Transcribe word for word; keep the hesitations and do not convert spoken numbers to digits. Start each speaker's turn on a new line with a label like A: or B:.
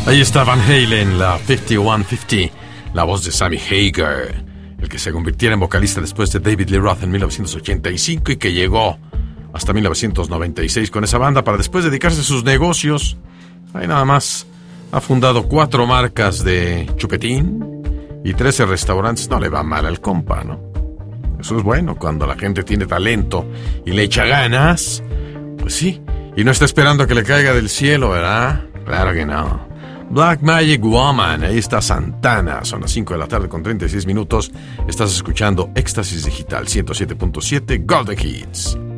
A: Ahí está Van Halen, la cincuenta y uno cincuenta, la voz de Sammy Hagar, el que se convirtiera en vocalista después de David Lee Roth en mil novecientos ochenta y cinco y que llegó hasta mil novecientos noventa y seis con esa banda para después dedicarse a sus negocios. Ahí nada más ha fundado cuatro marcas de chupetín y trece restaurantes. No le va mal al compa, ¿no? Eso es bueno, cuando la gente tiene talento y le echa ganas, pues sí, y no está esperando a que le caiga del cielo, ¿verdad? Claro que no. Black Magic Woman, ahí está Santana, son las cinco de la tarde con treinta y seis minutos, estás escuchando Éxtasis Digital ciento siete punto siete Golden Hits.